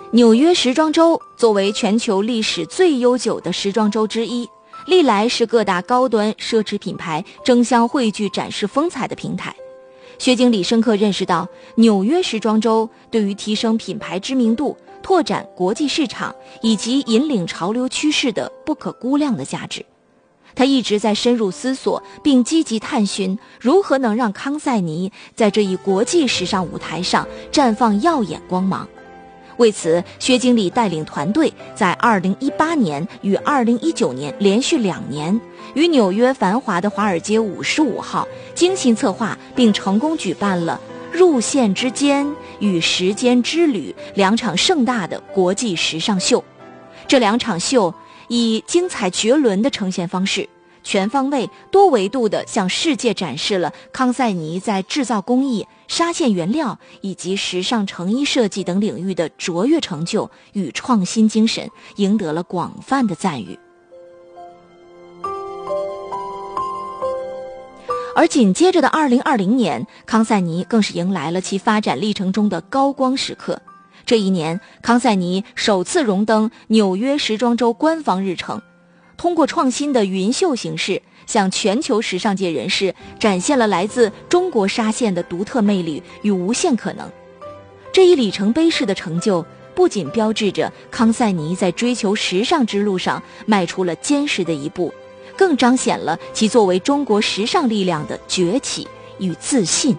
纽约时装周作为全球历史最悠久的时装周之一，历来是各大高端奢侈品牌争相汇聚展示风采的平台。薛经理深刻认识到纽约时装周对于提升品牌知名度、拓展国际市场以及引领潮流趋势的不可估量的价值。他一直在深入思索并积极探寻如何能让康赛尼在这一国际时尚舞台上绽放耀眼光芒。为此，薛经理带领团队在2018年与2019年连续2年，于纽约繁华的华尔街55号精心策划并成功举办了入线之间与时间之旅2场盛大的国际时尚秀。这2场秀以精彩绝伦的呈现方式，全方位多维度地向世界展示了康赛尼在制造工艺、纱线原料以及时尚成衣设计等领域的卓越成就与创新精神，赢得了广泛的赞誉。而紧接着的2020年，康赛尼更是迎来了其发展历程中的高光时刻。这一年，康赛尼首次荣登纽约时装周官方日程，通过创新的云秀形式，向全球时尚界人士展现了来自中国纱线的独特魅力与无限可能。这一里程碑式的成就，不仅标志着康赛尼在追求时尚之路上迈出了坚实的一步，更彰显了其作为中国时尚力量的崛起与自信。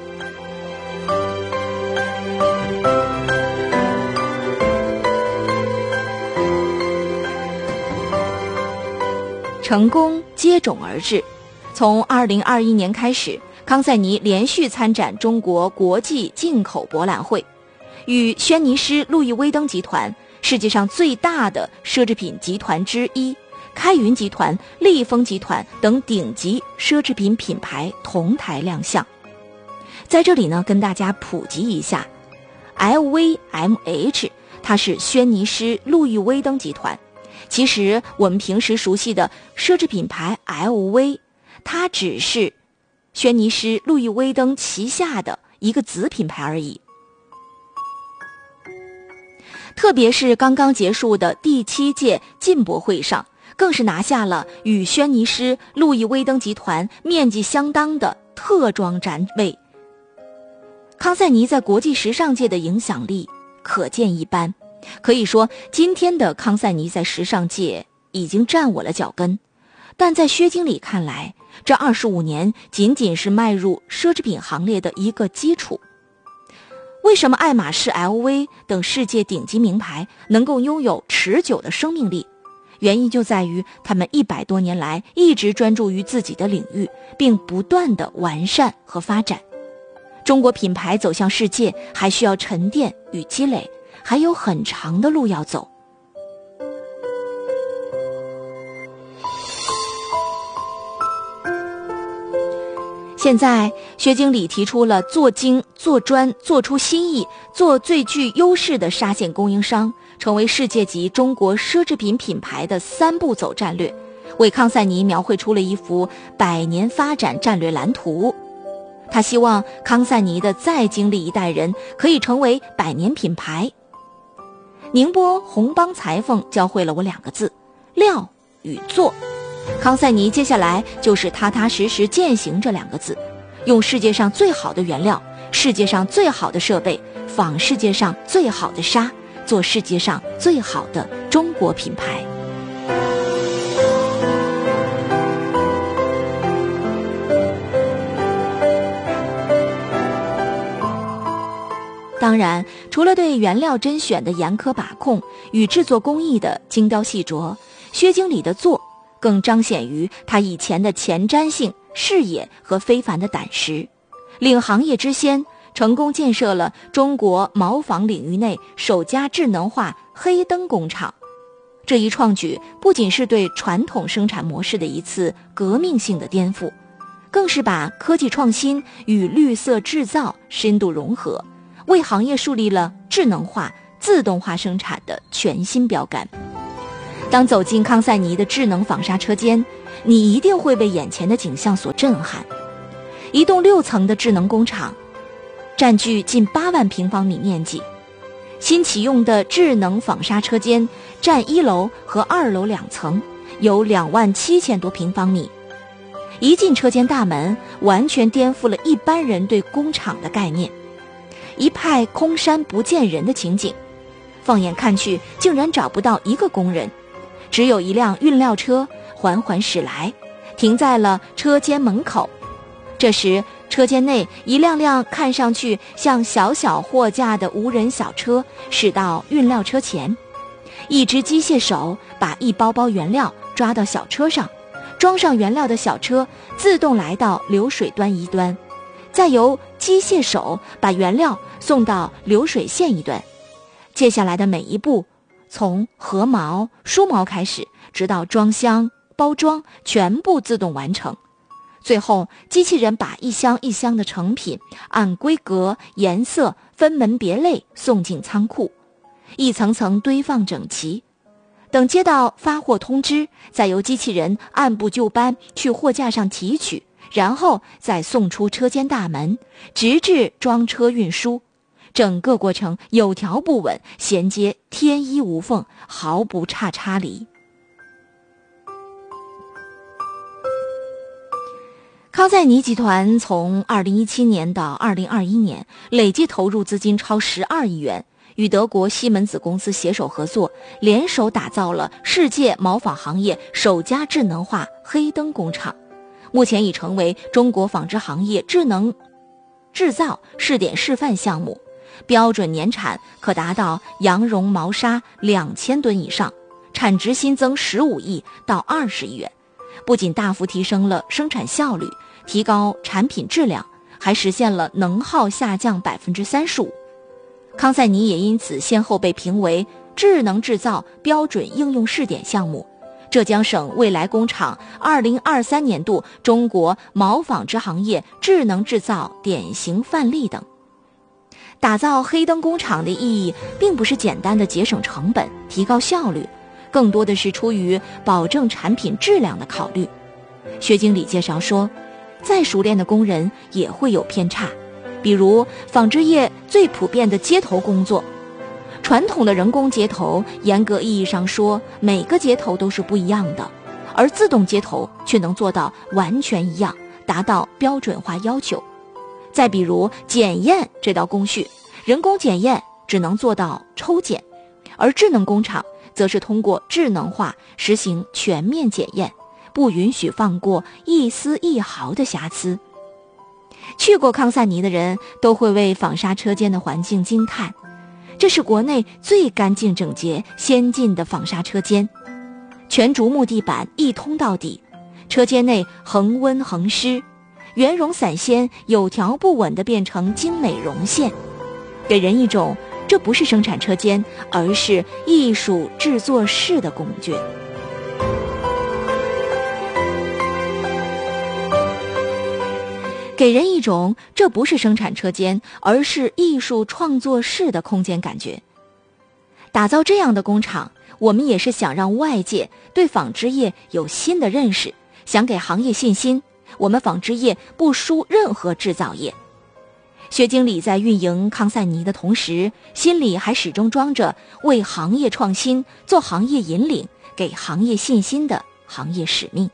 成功接踵而至，从2021年开始，康赛尼连续参展中国国际进口博览会，与轩尼诗路易威登集团，世界上最大的奢侈品集团之一，开云集团、利丰集团等顶级奢侈品品牌同台亮相。在这里呢，跟大家普及一下 LVMH 它是轩尼诗路易威登集团。其实我们平时熟悉的奢侈品牌 LV， 它只是轩尼诗路易威登旗下的一个子品牌而已。特别是刚刚结束的第7届进博会上，更是拿下了与轩尼诗路易威登集团面积相当的特装展位。康赛尼在国际时尚界的影响力可见一斑。可以说，今天的康赛尼在时尚界已经站稳了脚跟，但在薛经理看来，这25年仅仅是迈入奢侈品行列的一个基础。为什么爱马仕、LV 等世界顶级名牌能够拥有持久的生命力？原因就在于他们100多年来一直专注于自己的领域，并不断的完善和发展。中国品牌走向世界还需要沉淀与积累，还有很长的路要走。现在薛经理提出了做精做专做出新意，做最具优势的纱线供应商，成为世界级中国奢侈品品牌的3步走战略，为康赛尼描绘出了一幅100年发展战略蓝图。他希望康赛尼的再经历一代人可以成为100年品牌。宁波红帮裁缝教会了我2个字：料与做。康赛尼接下来就是踏踏实实践行这2个字，用世界上最好的原料，世界上最好的设备，仿世界上最好的纱，做世界上最好的中国品牌。当然，除了对原料甄选的严苛把控与制作工艺的精雕细琢，薛经理的做更彰显于他以前的前瞻性、视野和非凡的胆识，领行业之先，成功建设了中国毛纺领域内首家智能化黑灯工厂。这一创举不仅是对传统生产模式的一次革命性的颠覆，更是把科技创新与绿色制造深度融合，为行业树立了智能化、自动化生产的全新标杆。当走进康赛尼的智能纺纱车间，你一定会被眼前的景象所震撼。一栋6层的智能工厂，占据近8万平方米面积， 新启用的智能纺纱车间占1楼和2楼2层，有27000多平方米。一进车间大门，完全颠覆了一般人对工厂的概念，一派空山不见人的情景。放眼看去，竟然找不到一个工人，只有一辆运料车缓缓驶来，停在了车间门口。这时车间内一辆辆看上去像小小货架的无人小车驶到运料车前，一只机械手把一包包原料抓到小车上，装上原料的小车自动来到流水端一端，再由机械手把原料送到流水线一端。接下来的每一步，从合毛、梳毛开始，直到装箱、包装，全部自动完成。最后，机器人把一箱一箱的成品按规格、颜色分门别类送进仓库，一层层堆放整齐。等接到发货通知，再由机器人按部就班去货架上提取，然后再送出车间大门，直至装车运输。整个过程有条不紊，衔接天衣无缝，毫不差差离。康赛尼集团从2017年到2021年累计投入资金超12亿元，与德国西门子公司携手合作，联手打造了世界毛纺行业首家智能化黑灯工厂，目前已成为中国纺织行业智能制造试点示范项目，标准年产可达到羊绒毛纱2000吨以上，产值新增15亿到20亿元，不仅大幅提升了生产效率，提高产品质量，还实现了能耗下降35%。康赛尼也因此先后被评为智能制造标准应用试点项目、浙江省未来工厂2023年度中国毛纺织行业智能制造典型范例等。打造黑灯工厂的意义并不是简单的节省成本、提高效率，更多的是出于保证产品质量的考虑。薛经理介绍说，再熟练的工人也会有偏差，比如纺织业最普遍的接头工作，传统的人工接头，严格意义上说，每个接头都是不一样的，而自动接头却能做到完全一样，达到标准化要求。再比如检验这道工序，人工检验只能做到抽检，而智能工厂则是通过智能化实行全面检验，不允许放过一丝一毫的瑕疵。去过康赛尼的人都会为纺纱车间的环境惊叹，这是国内最干净整洁、先进的纺纱车间，全竹木地板一通到底，车间内恒温恒湿，原绒散纤有条不紊地变成精美绒线，给人一种这不是生产车间，而是艺术制作室的感觉。给人一种这不是生产车间，而是艺术创作室的空间感觉。打造这样的工厂，我们也是想让外界对纺织业有新的认识，想给行业信心，我们纺织业不输任何制造业。薛经理在运营康赛尼的同时，心里还始终装着为行业创新、做行业引领、给行业信心的行业使命。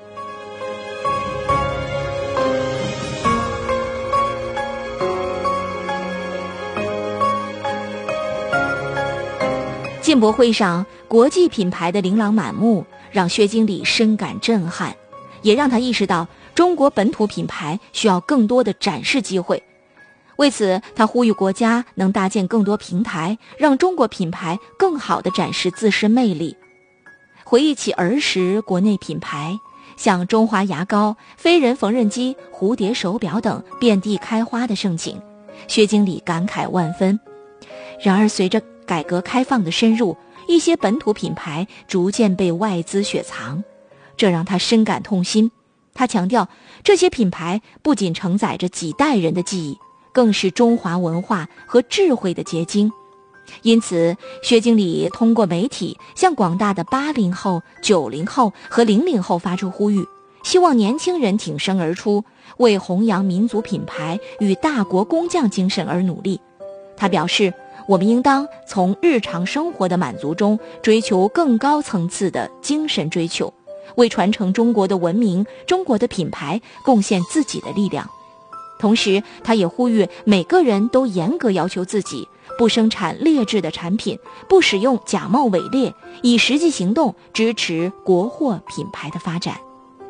进博会上，国际品牌的琳琅满目让薛经理深感震撼，也让他意识到中国本土品牌需要更多的展示机会。为此，他呼吁国家能搭建更多平台，让中国品牌更好地展示自身魅力。回忆起儿时国内品牌，像中华牙膏、飞人缝纫机、蝴蝶手表等遍地开花的盛景，薛经理感慨万分。然而随着改革开放的深入，一些本土品牌逐渐被外资雪藏，这让他深感痛心。他强调，这些品牌不仅承载着几代人的记忆，更是中华文化和智慧的结晶。因此，薛经理通过媒体向广大的80后、90后和00后发出呼吁，希望年轻人挺身而出，为弘扬民族品牌与大国工匠精神而努力。他表示， 我们应当从日常生活的满足中追求更高层次的精神追求，为传承中国的文明、中国的品牌贡献自己的力量。同时，他也呼吁每个人都严格要求自己，不生产劣质的产品，不使用假冒伪劣，以实际行动支持国货品牌的发展。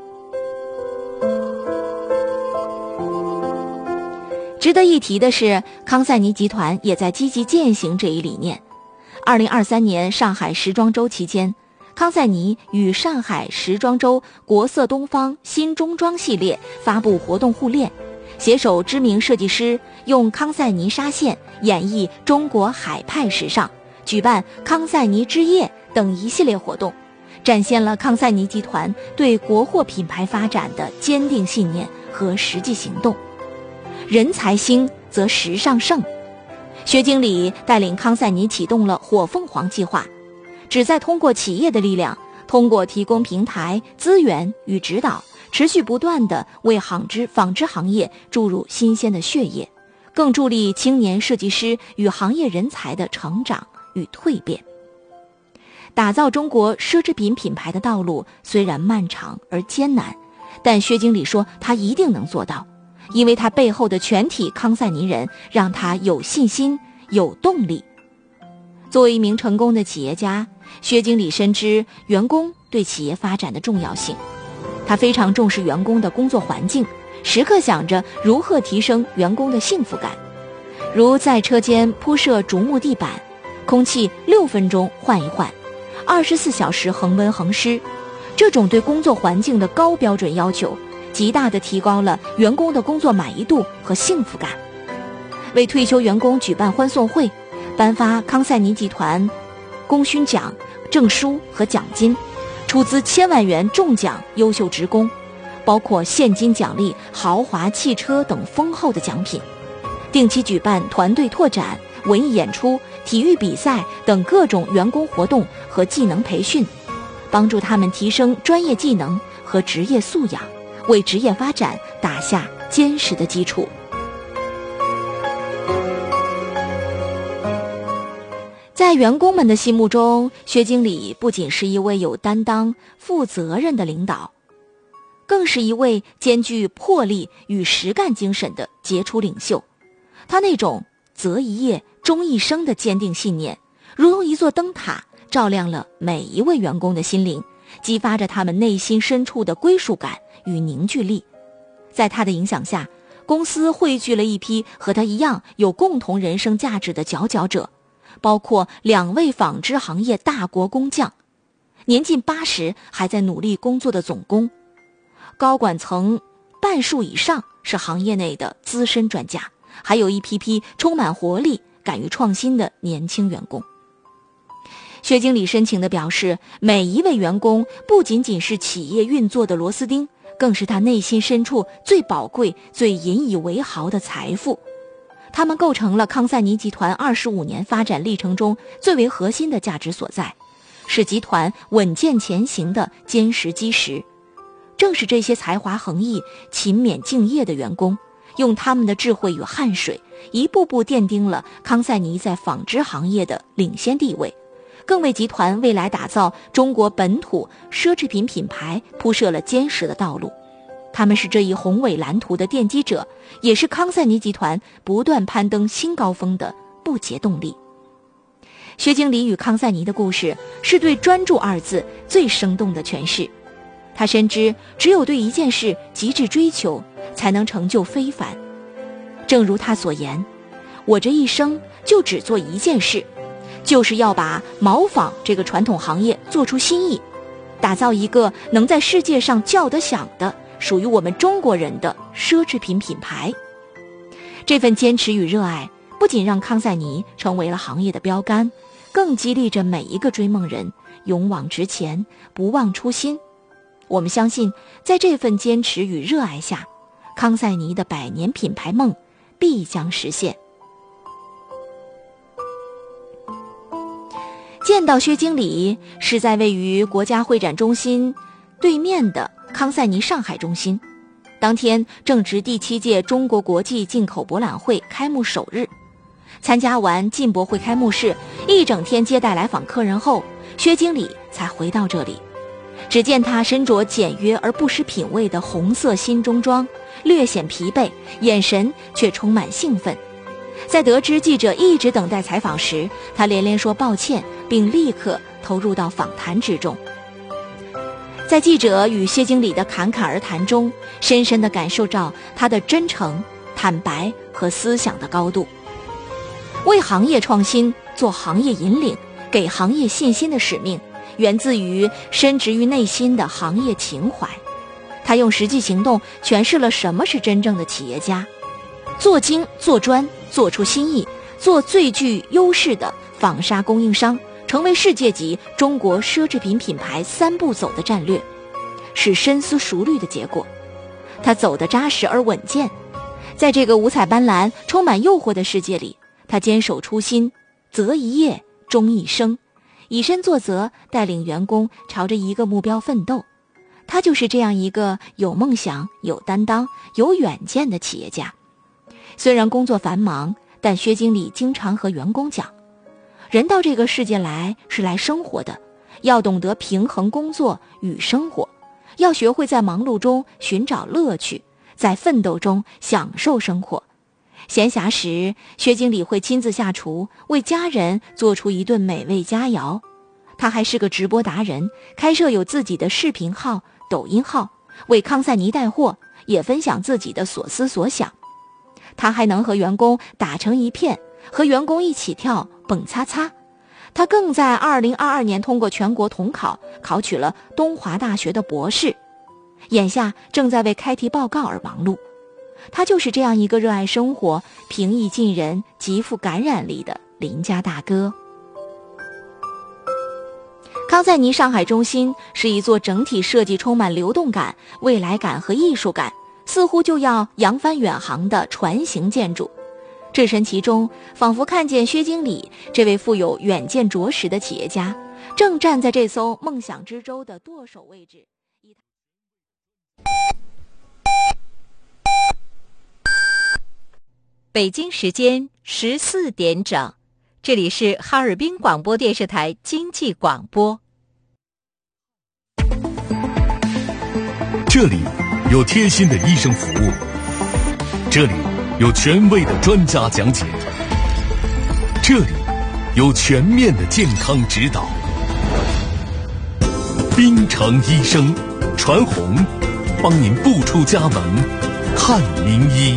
值得一提的是，康赛尼集团也在积极践行这一理念。2023年上海时装周期间，康赛尼与上海时装周国色东方新中装系列发布活动互练，携手知名设计师用康赛尼纱线演绎中国海派时尚，举办康赛尼之夜等一系列活动，展现了康赛尼集团对国货品牌发展的坚定信念和实际行动。人才兴则时尚盛，薛经理带领康赛尼启动了火凤凰计划，旨在通过企业的力量，通过提供平台、资源与指导，持续不断地为纺织行业注入新鲜的血液，更助力青年设计师与行业人才的成长与蜕变。打造中国奢侈品品牌的道路虽然漫长而艰难，但薛经理说他一定能做到，因为他背后的全体康赛尼人让他有信心、有动力。作为一名成功的企业家，薛经理深知员工对企业发展的重要性，他非常重视员工的工作环境，时刻想着如何提升员工的幸福感，如在车间铺设竹木地板，空气6分钟换一换，24小时恒温恒湿。这种对工作环境的高标准要求，极大地提高了员工的工作满意度和幸福感。为退休员工举办欢送会，颁发康赛尼集团功勋奖、证书和奖金，出资1000万元重奖优秀职工，包括现金奖励、豪华汽车等丰厚的奖品。定期举办团队拓展、文艺演出、体育比赛等各种员工活动和技能培训，帮助他们提升专业技能和职业素养，为职业发展打下坚实的基础。在员工们的心目中，薛经理不仅是一位有担当、负责任的领导，更是一位兼具魄力与实干精神的杰出领袖。他那种择一业终一生的坚定信念，如同一座灯塔，照亮了每一位员工的心灵，激发着他们内心深处的归属感与凝聚力。在他的影响下，公司汇聚了一批和他一样有共同人生价值的佼佼者，包括2位纺织行业大国工匠，年近80还在努力工作的总工，高管层半数以上是行业内的资深专家，还有一批批充满活力、敢于创新的年轻员工。薛经理深情地表示，每一位员工不仅仅是企业运作的螺丝钉，更是他内心深处最宝贵、最引以为豪的财富。他们构成了康赛尼集团25年发展历程中最为核心的价值所在，是集团稳健前行的坚实基石。正是这些才华横溢、勤勉敬业的员工，用他们的智慧与汗水，一步步奠定了康赛尼在纺织行业的领先地位，更为集团未来打造中国本土奢侈品品牌铺设了坚实的道路。他们是这一宏伟蓝图的奠基者，也是康赛尼集团不断攀登新高峰的不竭动力。薛经理与康赛尼的故事，是对专注2字最生动的诠释。他深知，只有对一件事极致追求，才能成就非凡。正如他所言，我这一生就只做一件事，就是要把毛纺这个传统行业做出新意，打造一个能在世界上叫得响的属于我们中国人的奢侈品品牌。这份坚持与热爱，不仅让康赛尼成为了行业的标杆，更激励着每一个追梦人勇往直前，不忘初心。我们相信，在这份坚持与热爱下，康赛尼的100年品牌梦必将实现。见到薛经理，是在位于国家会展中心对面的康赛尼上海中心。当天正值第7届中国国际进口博览会开幕首日， 参加完进博会开幕式，一整天接待来访客人后，薛经理才回到这里。只见他身着简约而不失品味的红色新中装，略显疲惫，眼神却充满兴奋。在得知记者一直等待采访时，他连连说抱歉，并立刻投入到访谈之中。在记者与薛经理的侃侃而谈中，深深地感受到他的真诚、坦白和思想的高度。为行业创新、做行业引领、给行业信心的使命，源自于深植于内心的行业情怀。他用实际行动诠释了什么是真正的企业家：做精做专，做出新意，做最具优势的纺纱供应商，成为世界级中国奢侈品品牌3步走的战略，是深思熟虑的结果。他走得扎实而稳健，在这个五彩斑斓、充满诱惑的世界里，他坚守初心，择一业，终一生，以身作则，带领员工朝着一个目标奋斗。他就是这样一个有梦想、有担当、有远见的企业家。虽然工作繁忙，但薛经理经常和员工讲，人到这个世界来是来生活的，要懂得平衡工作与生活，要学会在忙碌中寻找乐趣，在奋斗中享受生活。闲暇时，薛经理会亲自下厨，为家人做出一顿美味佳肴。他还是个直播达人，开设有自己的视频号、抖音号，为康赛尼带货，也分享自己的所思所想。他还能和员工打成一片，和员工一起跳蹦擦擦。他更在2022年通过全国统考，考取了东华大学的博士，眼下正在为开题报告而忙碌。他就是这样一个热爱生活、平易近人、极富感染力的邻家大哥。康赛尼上海中心是一座整体设计充满流动感、未来感和艺术感，似乎就要扬帆远航的船型建筑。置身其中，仿佛看见薛经理这位富有远见卓识的企业家，正站在这艘梦想之舟的舵手位置。 北京时间14点整，这里是哈尔滨广播电视台经济广播。 这里有贴心的医生服务，这里有权威的专家讲解，这里有全面的健康指导。滨城医生传红，帮您不出家门看名医。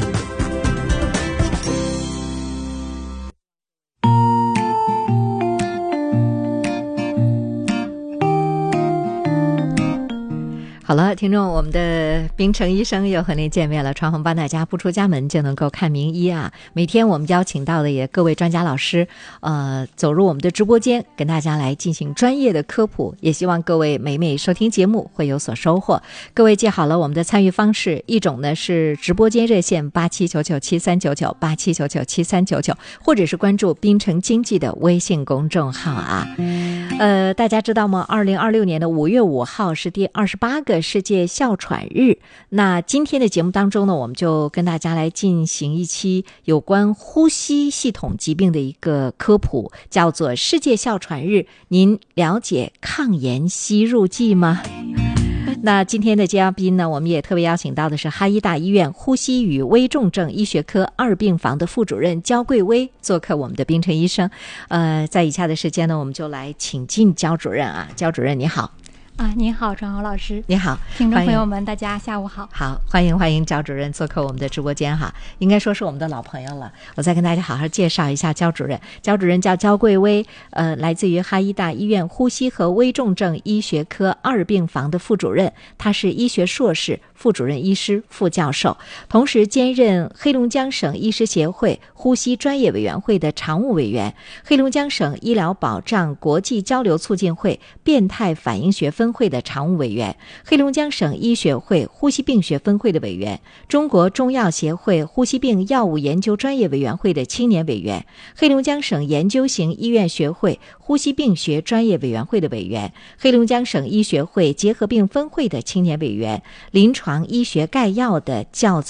好了，听众，我们的滨城医生又和您见面了。传红帮大家不出家门就能够看名医啊！每天我们邀请到的也各位专家老师，走入我们的直播间，跟大家来进行专业的科普。也希望各位每每收听节目会有所收获。各位记好了我们的参与方式，一种呢是直播间热线8799739987997399，或者是关注滨城经济的微信公众号啊。大家知道吗？2026年的5月5号是第28个世界哮喘日。那今天的节目当中呢，我们就跟大家来进行一期有关呼吸系统疾病的一个科普，叫做世界哮喘日，您了解抗炎吸入剂吗？那今天的嘉宾呢，我们也特别邀请到的是哈医大医院呼吸与危重症医学科2病房的副主任焦桂薇做客我们的滨城医生。在以下的时间呢，我们就来请进焦主任啊。焦主任你好。 您好，传豪老师。 你好， 听众朋友们，大家下午好。 好，欢迎焦主任做客我们的直播间哈，应该说是我们的老朋友了。我再跟大家好好介绍一下焦主任。焦主任叫焦桂薇，来自于哈医大医院呼吸和危重症医学科2病房的副主任，他是医学硕士、副主任医师、副教授，同时兼任黑龙江省医师协会呼吸专业委员会的常务委员，黑龙江省医疗保障国际交流促进会变态反应学分会的常务委员，黑龙江省医学会呼吸病学分会的委员，中国中药协会呼吸病药物研究专业委员会的青年委员，黑龙江省研究型医院学会呼吸病学专业委员会的委员，黑龙江省医学会结核病分会的青年委员，临床医学概要的教材